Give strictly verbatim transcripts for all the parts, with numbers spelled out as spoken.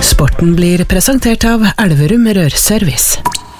Sporten blir presentert av Elverum Rørservice.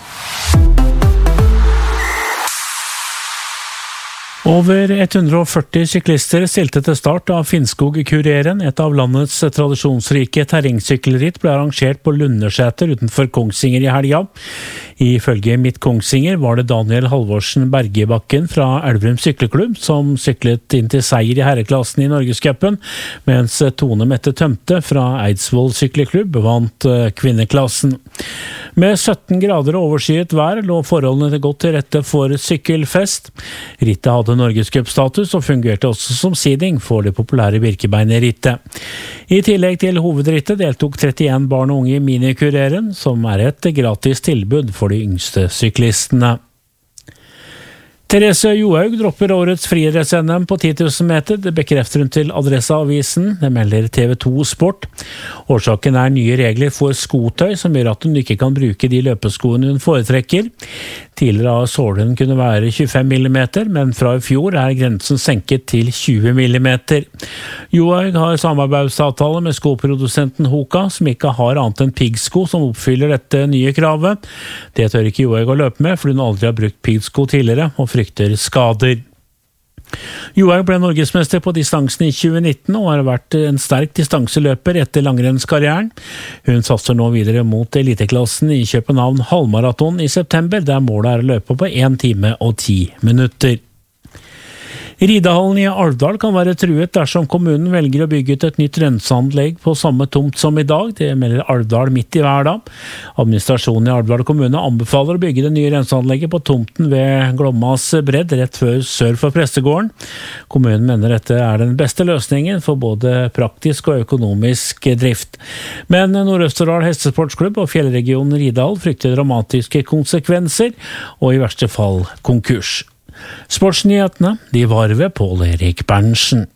Over hundre og førti syklister stilte til start av Finnskog-Kurieren. Et av landets tradisjonsrike terrengsykkelritt ble arrangert på Lundersæter utenfor Kongsvinger i helga. Ifølge Midt Kongsvinger var det Daniel Halvorsen Bergebakken fra Elverum Sykkelklubb som syklet inn til seier i herreklassen i Norgescupen, mens Tone Mette Tømte fra Eidsvoll Sykkelklubb vant kvinneklassen. Med sytten grader og overskyet vær lå forholdene godt til rette for sykkelfest. Rittet hadde Norgescup-status og fungerte også som seeding for det populære Birkebeinerrittet. I tillegg til hovedrittet deltok trettien barn og unge i minikureren, som er et gratis tilbud for de yngste syklistene. Therese Johaug dropper årets friidretts-N M på ti tusen meter. Det bekrefter hun til Adresseavisen. Det melder T V to Sport. Årsaken er nye regler for skotøy, som gjør at hun ikke kan bruke de løpeskoene hun foretrekker. Tidligere har sålen kunne være tjuefem millimeter, men fra i fjor er grensen senket til tjue millimeter. Johaug har samarbeidsavtale med skoprodusenten Hoka, som ikke har annet enn piggsko som oppfyller dette nye kravet. Det tør ikke Johaug å løpe med, fordi hun aldri har brukt piggsko tidligere, og frykter skader. Johaug ble norgesmester på distansen i tjue nitten og har vært en sterk distanseløper etter langrennskarrieren. Hun satser nå videre mot eliteklassen i København halvmaraton i september, der målet er å løpe på en time og ti minutter. Ridehallen i Alvdal kan være truet dersom kommunen velger å bygge ut et nytt renseanlegg på samme tomt som i dag. Det melder Alvdal midt i hverda. Administrasjonen i Alvdal kommune anbefaler å bygge det nye renseanlegget på tomten ved Glommas bredd, rett før sør for prestegården. Kommunen mener dette er den beste løsningen for både praktisk og økonomisk drift. Men Nord-Østerdal Hestesportsklubb og Fjellregionen Ridal frykter dramatiske konsekvenser, og i verste fall konkurs. Sportsnyhetene, de var ved Pål Erik Berntsen.